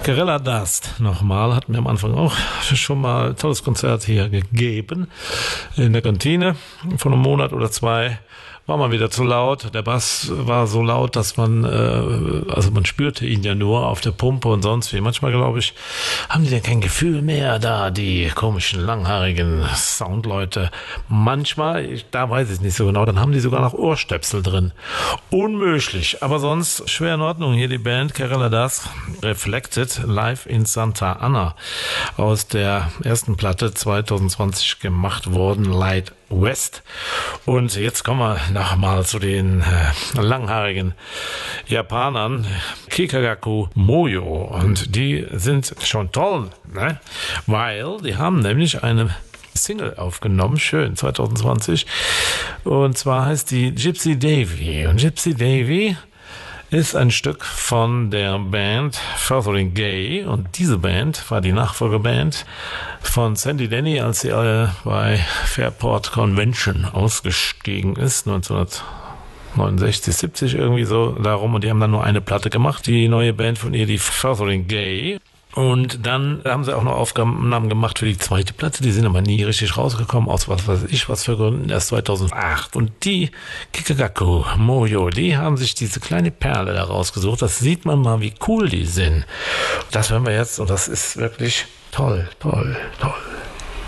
Gorilla Dust nochmal, hat mir am Anfang auch schon mal ein tolles Konzert hier gegeben in der Kantine. Vor einem Monat oder zwei war mal wieder zu laut. Der Bass war so laut, dass man spürte ihn ja nur auf der Pumpe und sonst wie. Manchmal, glaube ich, haben die denn kein Gefühl mehr da, die komischen, langhaarigen Soundleute. Manchmal, da weiß ich es nicht so genau, dann haben die sogar noch Ohrstöpsel drin. Unmöglich, aber sonst schwer in Ordnung. Hier die Band Gorilla Dust, Reflected, live in Santa Ana, aus der ersten Platte 2020 gemacht worden, Light West. Und jetzt kommen wir nochmal zu den langhaarigen Japanern, Kikagaku Moyo. Und die sind schon toll, ne? Weil die haben nämlich eine Single aufgenommen, schön, 2020. Und zwar heißt die Gypsy Davy. Und Gypsy Davy ist ein Stück von der Band Furthering Gay, und diese Band war die Nachfolgeband von Sandy Denny, als sie bei Fairport Convention ausgestiegen ist, 1969, 70 irgendwie so darum, und die haben dann nur eine Platte gemacht, die neue Band von ihr, die Furthering Gay. Und dann haben sie auch noch Aufnahmen gemacht für die zweite Platte, die sind aber nie richtig rausgekommen, aus was weiß ich was für Gründen, erst 2008. Und die Kikagaku Moyo, die haben sich diese kleine Perle da rausgesucht, das sieht man mal, wie cool die sind. Das hören wir jetzt, und das ist wirklich toll, toll, toll.